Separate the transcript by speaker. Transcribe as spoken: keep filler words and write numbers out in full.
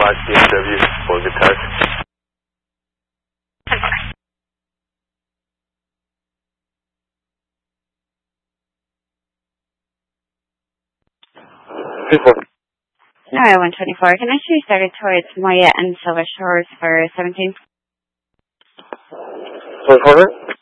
Speaker 1: Black B M W for good touch. People.
Speaker 2: No, one twenty-four. Can I actually started towards Moya and Silver Shores for seventeen?
Speaker 1: Silver Shores?